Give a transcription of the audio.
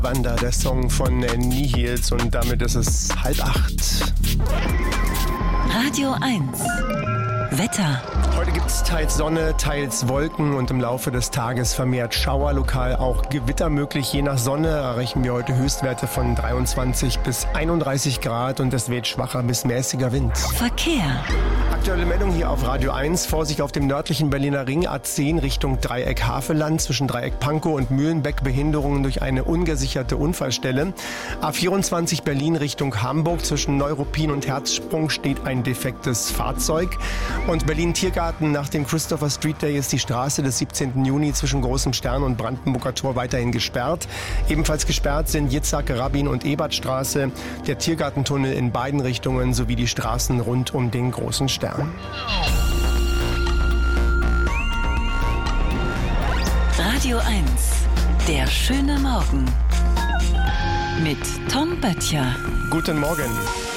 Wanda, der Song von Nihils, und damit ist es 7:30. Radio 1 Wetter. Heute gibt es teils Sonne, teils Wolken und im Laufe des Tages vermehrt Schauer, lokal auch Gewitter möglich. Je nach Sonne erreichen wir heute Höchstwerte von 23 bis 31 Grad und es weht schwacher bis mäßiger Wind. Verkehr. Aktuelle Meldung hier auf Radio 1. Vorsicht auf dem nördlichen Berliner Ring A10 Richtung Dreieck Havelland. Zwischen Dreieck Pankow und Mühlenbeck Behinderungen durch eine ungesicherte Unfallstelle. A24 Berlin Richtung Hamburg. Zwischen Neuruppin und Herzsprung steht ein defektes Fahrzeug. Und Berlin-Tiergarten, nach dem Christopher Street Day ist die Straße des 17. Juni zwischen Großem Stern und Brandenburger Tor weiterhin gesperrt. Ebenfalls gesperrt sind Jitzhak, Rabin und Ebertstraße, der Tiergartentunnel in beiden Richtungen sowie die Straßen rund um den Großen Stern. Radio 1, der schöne Morgen mit Tom Böttcher. Guten Morgen.